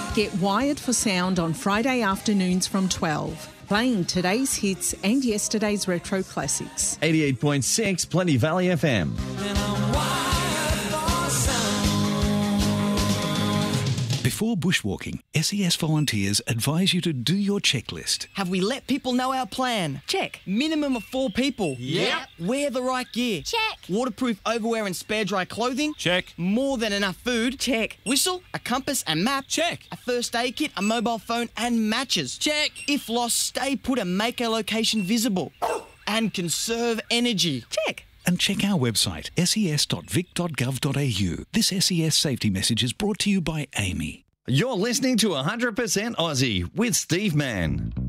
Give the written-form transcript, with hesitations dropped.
Get wired for sound on Friday afternoons from 12, playing today's hits and yesterday's retro classics. 88.6 Plenty Valley FM. Before bushwalking, SES volunteers advise you to do your checklist. Have we let people know our plan? Check. Minimum of 4 people? Yep. Wear the right gear? Check. Waterproof overwear and spare dry clothing? Check. More than enough food? Check. Whistle, a compass and map? Check. A first aid kit, a mobile phone and matches? Check. If lost, stay put and make our location visible. And conserve energy? Check. And check our website, ses.vic.gov.au. This SES safety message is brought to you by Amy. You're listening to 100% Aussie with Steve Mann.